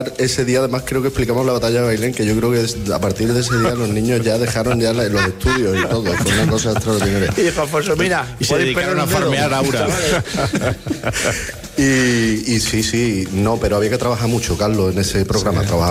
ese día además creo que explicamos la batalla de Bailén, que yo creo que a partir de ese día los niños ya dejaron ya los estudios y todo, fue una cosa extraordinaria. Y dijo Alfonso, mira, y se dedicaron a farmear Aura. Y sí, no, pero había que trabajar mucho, Carlos, en ese programa,